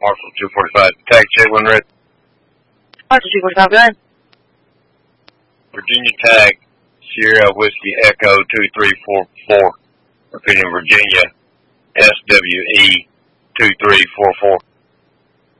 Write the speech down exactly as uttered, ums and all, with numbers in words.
Marshall two forty-five. Tag check when ready. Marshall two forty-five, go ahead. Virginia tag, Sierra Whiskey Echo two three four four. Repeating Virginia, S W E two three four four.